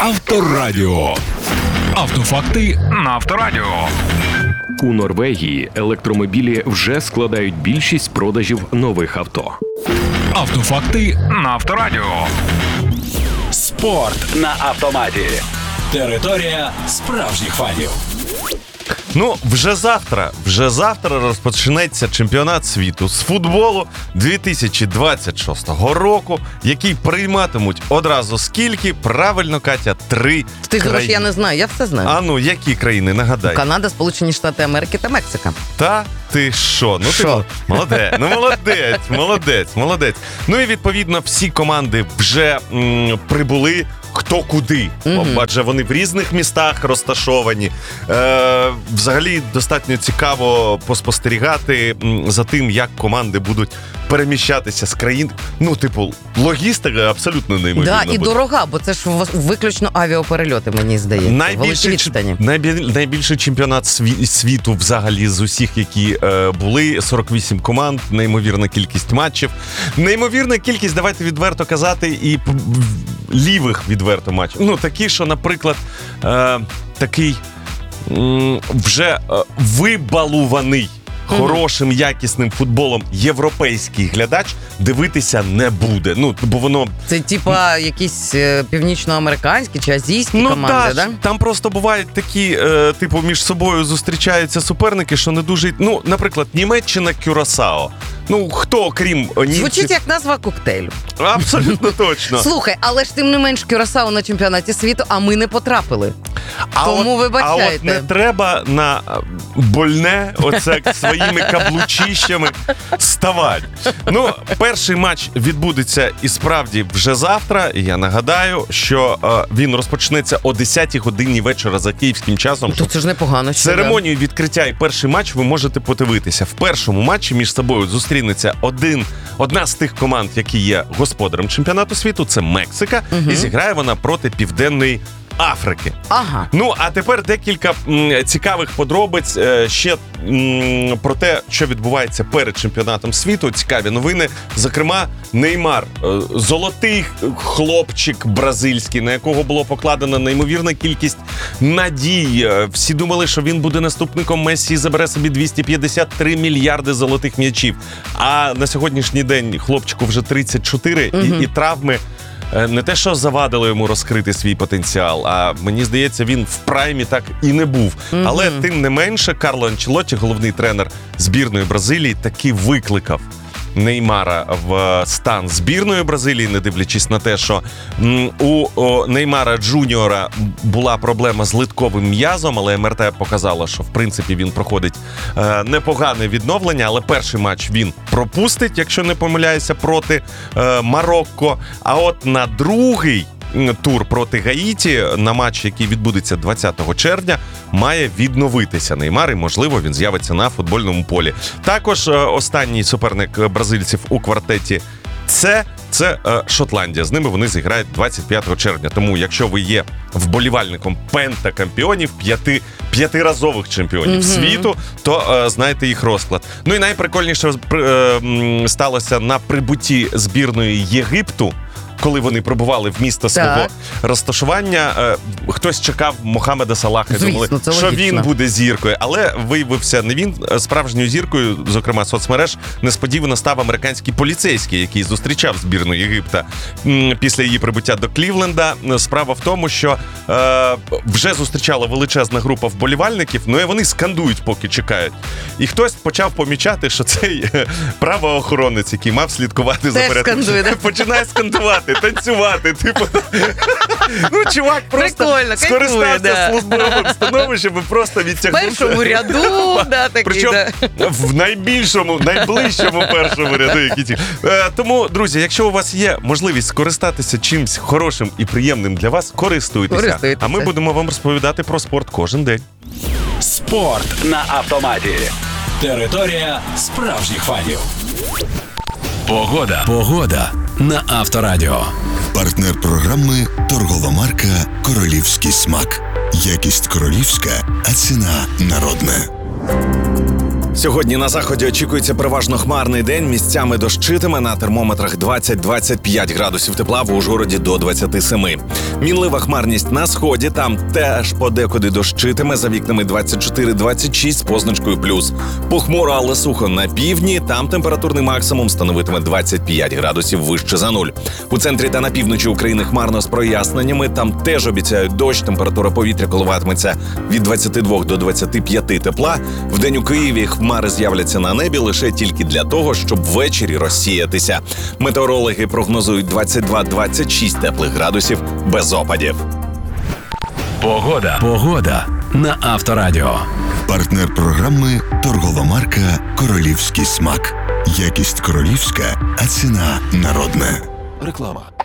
Авторадіо. Автофакти на Авторадіо. У Норвегії електромобілі вже складають більшість продажів нових авто. Автофакти на Авторадіо. Спорт на автоматі. Територія справжніх фанів. Вже завтра розпочнеться чемпіонат світу з футболу 2026 року, який прийматимуть одразу скільки? Правильно, Катя, 3 Ти країни. я не знаю, я все знаю. Які країни, нагадай? Канада, Сполучені Штати Америки та Мексика. Та ти що? Що? Молодець. Ну і відповідно всі команди вже прибули хто куди, адже вони в різних містах розташовані. Взагалі достатньо цікаво поспостерігати за тим, як команди будуть переміщатися з країн. Логістика абсолютно неймовірна. Да, і дорога, бо це ж виключно авіаперельоти, мені здається. Найбільший чемпіонат світу взагалі з усіх, які були. 48 команд, неймовірна кількість матчів. Неймовірна кількість, давайте відверто казати, і лівих відверто матчів. Такі, що, наприклад, такий вже вибалуваний хорошим, якісним футболом європейський глядач дивитися не буде. Бо воно... Це типа якісь північноамериканські чи азійські команди, да? Там просто бувають такі, між собою зустрічаються суперники, що не дуже... наприклад, Німеччина, Кюрасао. Хто, крім німців... Звучить як назва коктейлю. Абсолютно точно. Слухай, але ж тим не менш Кюрасао на чемпіонаті світу, а ми не потрапили. Тому вибачайте. А от не треба на больне оце своїми каблучищами ставати. Перший матч відбудеться і справді вже завтра. І я нагадаю, що він розпочнеться о 10-й годині вечора за київським часом. То це ж непогано. Церемонію відкриття і перший матч ви можете подивитися. В першому матчі між собою зустрінеться одна з тих команд, які є господарем чемпіонату світу, це Мексика, і зіграє вона проти Південної Африки. Ага. А тепер декілька цікавих подробиць ще про те, що відбувається перед чемпіонатом світу. Цікаві новини. Зокрема, Неймар, золотий хлопчик бразильський, на якого було покладено неймовірна кількість надій. Всі думали, що він буде наступником Мессі і забере собі 253 мільярди золотих м'ячів. А на сьогоднішній день хлопчику вже 34, і травми не те, що завадили йому розкрити свій потенціал, а мені здається, він в праймі так і не був. Але тим не менше, Карло Анчелотті, головний тренер збірної Бразилії, таки викликав Неймара в стан збірної Бразилії, не дивлячись на те, що у Неймара Джуніора була проблема з литковим м'язом, але МРТ показала, що в принципі він проходить непогане відновлення, але перший матч він пропустить, якщо не помиляюся, проти Марокко. А от на другий тур проти Гаїті, на матч, який відбудеться 20 червня, має відновитися Неймар, і, можливо, він з'явиться на футбольному полі. Також останній суперник бразильців у квартеті це Шотландія. З ними вони зіграють 25 червня. Тому, якщо ви є вболівальником пентакампіонів, п'ятиразових чемпіонів світу, то знаєте їх розклад. І найприкольніше сталося на прибутті збірної Єгипту, коли вони прибували в місто свого розташування. Хтось чекав Мохамеда Салаха, думали, що він буде зіркою. Але виявився не він. Справжньою зіркою, зокрема соцмереж, несподівано став американський поліцейський, який зустрічав збірну Єгипта після її прибуття до Клівленда. Справа в тому, що вже зустрічала величезна група вболівальників, і вони скандують, поки чекають. І хтось почав помічати, що цей правоохоронець, який мав слідкувати за порядком, починає скандувати, танцювати, чувак просто скористався службовим становищем і просто відтягнувся. В першому ряду, такий, причому в найближчому першому ряду. Тому, друзі, якщо у вас є можливість скористатися чимсь хорошим і приємним для вас, користуйтеся. А ми будемо вам розповідати про спорт кожен день. Спорт на автоматі. Територія справжніх фанів. Погода на Авторадіо. Партнер програми – торгова марка «Королівський смак». Якість королівська, а ціна народна. Сьогодні на заході очікується переважно хмарний день. Місцями дощитиме, на термометрах 20-25 градусів тепла, в Ужгороді до 27. Мінлива хмарність на сході, там теж подекуди дощитиме, за вікнами 24-26 з позначкою плюс. Похмуро, але сухо на півдні, там температурний максимум становитиме 25 градусів вище за нуль. У центрі та на півночі України хмарно з проясненнями, там теж обіцяють дощ, температура повітря коливатиметься від 22 до 25 тепла. Вдень у Києві хмари з'являться на небі лише тільки для того, щоб ввечері розсіятися. Метеорологи прогнозують 22-26 теплих градусів без опадів. Погода на Авторадіо. Партнер програми торгова марка «Королівський смак». Якість королівська, а ціна народна. Реклама.